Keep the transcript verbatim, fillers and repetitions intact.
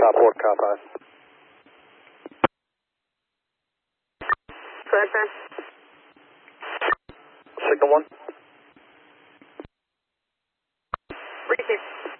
Top four, Cop five. Second. Signal one. Receive.